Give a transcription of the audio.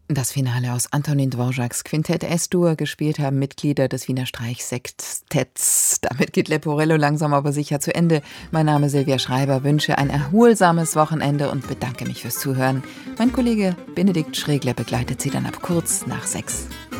Das Finale aus Antonin Dvořáks Quintett S-Dur. Gespielt haben Mitglieder des Wiener Streichsextetts. Damit geht Leporello langsam aber sicher zu Ende. Mein Name ist Silvia Schreiber, wünsche ein erholsames Wochenende und bedanke mich fürs Zuhören. Mein Kollege Benedikt Schregler begleitet Sie dann ab kurz nach 6.